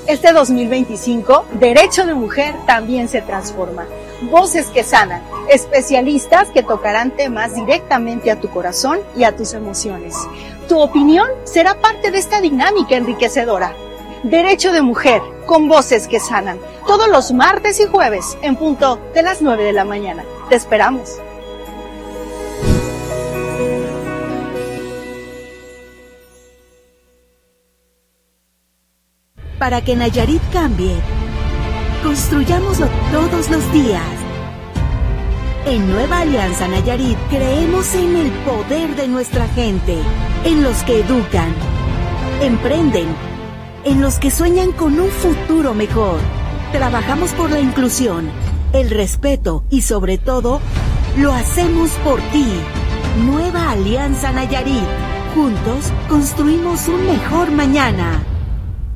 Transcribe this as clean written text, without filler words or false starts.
Este 2025, Derecho de Mujer también se transforma. Voces que sanan, especialistas que tocarán temas directamente a tu corazón y a tus emociones. Tu opinión será parte de esta dinámica enriquecedora. Derecho de Mujer, con voces que sanan, todos los martes y jueves en punto de las 9 de la mañana. Te esperamos. Para que Nayarit cambie, construyámoslo todos los días. En Nueva Alianza Nayarit creemos en el poder de nuestra gente, en los que educan, emprenden, en los que sueñan con un futuro mejor. Trabajamos por la inclusión, el respeto y sobre todo, lo hacemos por ti. Nueva Alianza Nayarit. Juntos construimos un mejor mañana.